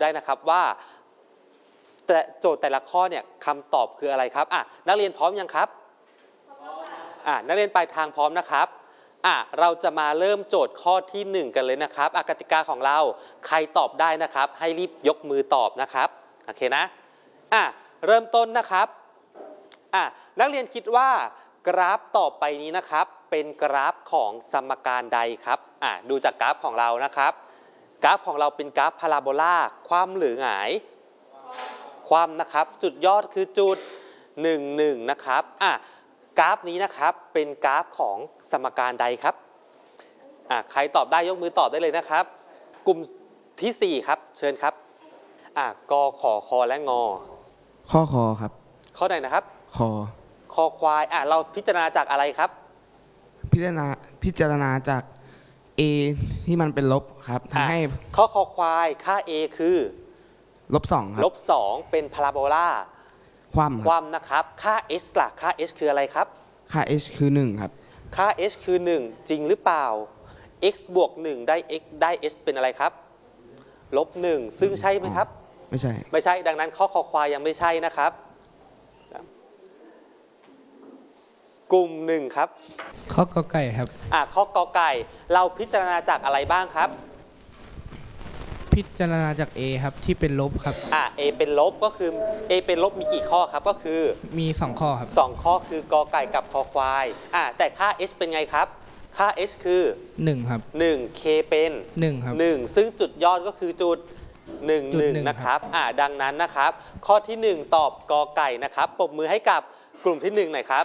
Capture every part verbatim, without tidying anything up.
ได้นะครับว่าแต่โจทย์แต่ละข้อเนี่ยคำตอบคืออะไรครับอ่ะนักเรียนพร้อมยังครับอ่ะนักเรียนปลายทางพร้อมนะครับอ่ะเราจะมาเริ่มโจทย์ข้อที่หนึ่งกันเลยนะครับอ่ะกติกาของเราใครตอบได้นะครับให้รีบยกมือตอบนะครับโอเคนะอ่ะเริ่มต้นนะครับอ่ะนักเรียนคิดว่ากราฟต่อไปนี้นะครับเป็นกราฟของสมการใดครับอ่ะดูจากกราฟของเรานะครับกราฟของเราเป็นกราฟพาราโบลาคว่ำหรือหงายคว่ำนะครับจุดยอดคือจุดหนึ่ง หนึ่งนะครับอ่ะกราฟนี้นะครับเป็นกราฟของสมการใดครับอ่ะใครตอบได้ยกมือตอบได้เลยนะครับกลุ่มที่สี่ครับเชิญครับอ่ะกขอคอและงอข้อคอครับข้อไหนนะครับคอคอควายอ่ะเราพิจารณาจากอะไรครับพิจารณาพิจารณาจาก a ที่มันเป็นลบครับทำให้ข้อคอควายค่า a คือลบสองครับลบสองเป็นพาราโบลาความความนะครับค่า h ล่ะค่า h คืออะไรครับค่า h คือหนึ่งครับค่า h คือหนึ่งจริงหรือเปล่า x บวกหนึ่งได้ x ได้ h เป็นอะไรครับลบหนึ่งซึ่งใช่ไหมครับไม่ใช่ไม่ใช่ดังนั้นข้อคอควายยังไม่ใช่นะครับกลุ่มหนึ่งครับข้อกอไก่ครับอ่ะข้อกอไก่เราพิจารณาจากอะไรบ้างครับพิจารณาจาก a ครับที่เป็นลบครับอ่ะ a เป็นลบก็คือ a เป็นลบมีกี่ข้อครับก็คือมีสองข้อครับสองข้อคือกอไก่กับคอควายอ่ะแต่ค่า h เป็นไงครับค่า h คือหนึ่งครับหนึ่ง k เป็นหนึ่งครับหนึ่งซึ่งจุดยอดก็คือจุดหนึ่ง หนึ่งนะครับอ่ะดังนั้นนะครับข้อที่หนึ่งตอบกอไก่นะครับปรบมือให้กับกลุ่มที่หนึ่งหน่อยครับ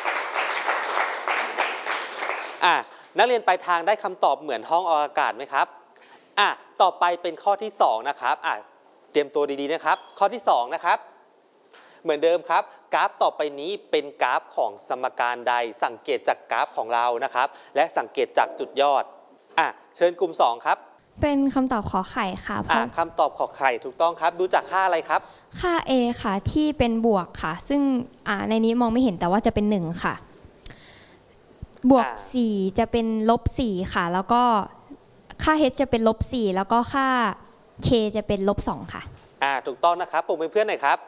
อ่ะนักเรียนปลายทางได้คำตอบเหมือนห้องออกอากาศไหมครับอ่ะต่อไปเป็นข้อที่สองนะครับอ่ะเตรียมตัวดีๆนะครับข้อที่สองนะครับเหมือนเดิมครับกราฟต่อไปนี้เป็นกราฟของสมการใดสังเกตจากกราฟของเรานะครับและสังเกตจากจุดยอดอ่ะเชิญกลุ่มสองครับเป็นคำตอบขอไข่ค่ะอ่ะคำตอบขอไข่ถูกต้องครับดูจากค่าอะไรครับค่า a ค่ะที่เป็นบวกค่ะซึ่งอ่าในนี้มองไม่เห็นแต่ว่าจะเป็นหนึ่งค่ะบวกสี่จะเป็นลบสี่ค่ะแล้วก็ค่า h จะเป็นลบสี่แล้วก็ค่า k จะเป็นลบสองค่ะอ่าถูกต้องนะครับปรบมือเพื่อนหน่อยครับ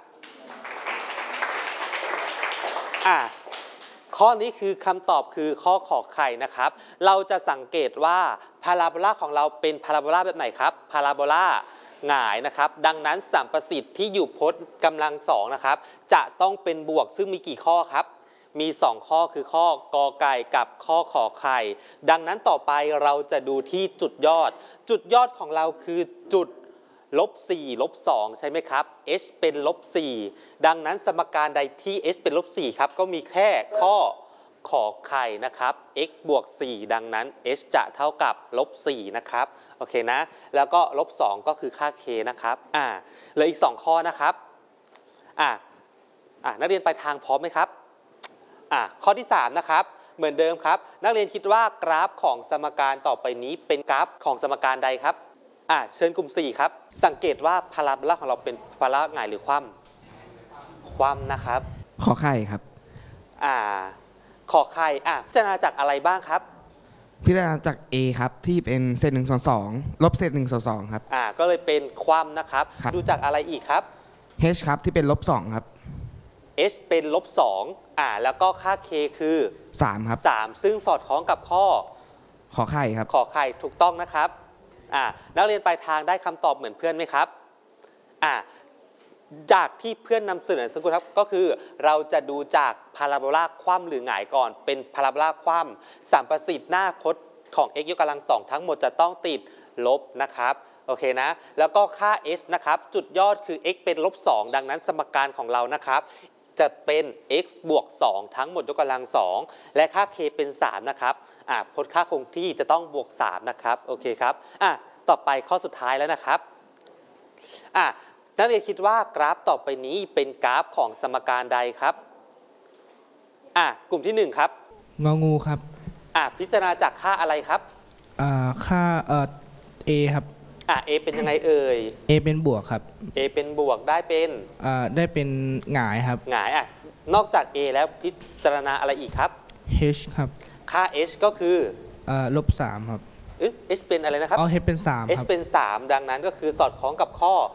อ่าข้อนี้คือคำตอบคือข้อขอไข่นะครับเราจะสังเกตว่าพาราโบลาของเราเป็นพาราโบลาแบบไหนครับพาราโบลาหงายนะครับดังนั้นสัมประสิทธิ์ที่อยู่พจน์กำลังสองนะครับจะต้องเป็นบวกซึ่งมีกี่ข้อครับมีสองข้อคือข้อกอไก่กับข้อขอไข่ดังนั้นต่อไปเราจะดูที่จุดยอดจุดยอดของเราคือจุดลบสี่ลบสองใช่ไหมครับ h เป็นลบสี่ดังนั้นสมการใดที่ h เป็นลบสี่ครับก็มีแค่ข้อขอไข่นะครับ x บวกสี่ดังนั้น h จะเท่ากับลบสี่นะครับโอเคนะแล้วก็ลบสองก็คือค่า k นะครับอ่าเหลืออีกสองข้อนะครับอ่าอ่านักเรียนไปทางพร้อมไหมครับอ่ะข้อที่สามนะครับเหมือนเดิมครับนักเรียนคิดว่ากราฟของสมการต่อไปนี้เป็นกราฟของสมการใดครับอ่ะเชิญกลุ่มสี่ครับสังเกตว่าพาราโบลาของเราเป็นพาราโบลาหงายหรือคว่ำคว่ำนะครับขอไข่ครับอ่าขอไข่อ่ะพิจารณาจากอะไรบ้างครับพิจารณาจาก a ครับที่เป็นเศษหนึ่งส่วนสองลบเศษหนึ่งส่วนสองครับอ่าก็เลยเป็นคว่ำนะครับดูจากอะไรอีกครับ h ครับที่เป็นลบสองครับ h เป็นลบสองอ่าแล้วก็ค่า k คือสามครับสามซึ่งสอดคล้องกับข้อขอไข่ครับขอไข่ถูกต้องนะครับอ่านักเรียนปลายทางได้คำตอบเหมือนเพื่อนไหมครับอ่าจากที่เพื่อนนำเสนอสักครู่ครับก็คือเราจะดูจากพาราโบลาคว่ำหรือหงายก่อนเป็นพาราโบลาคว่ำสัมประสิทธิ์หน้าพจน์ของ x ยกกำลังสองทั้งหมดจะต้องติดลบนะครับโอเคนะแล้วก็ค่า h นะครับจุดยอดคือ x เป็นลบสองดังนั้นสมการของเรานะครับจะเป็น x บวกสองทั้งหมดยกกำลังสองและค่า k เป็นสามนะครับอ่ะพจน์ค่าคงที่จะต้องบวกสามนะครับโอเคครับอ่ะต่อไปข้อสุดท้ายแล้วนะครับอ่ะนักเรียนคิดว่ากราฟต่อไปนี้เป็นกราฟของสมการใดครับอ่ะกลุ่มที่หนึ่งครับงองูครับอ่ะพิจารณาจากค่าอะไรครับอ่าค่าเอ่อ a ครับอ่ะ a เป็นยังไงเอ่ย a เป็นบวกครับ a เป็นบวกได้เป็นอ่าได้เป็นหงายครับหงายอ่ะนอกจาก a แล้วพิจารณาอะไรอีกครับ h ครับค่า h ก็คืออ่าลบสามครับเอ๊ะ h เป็นอะไรนะครับอ๋อ h เป็นสาม h เป็นสามดังนั้นก็คือสอดคล้องกับข้อ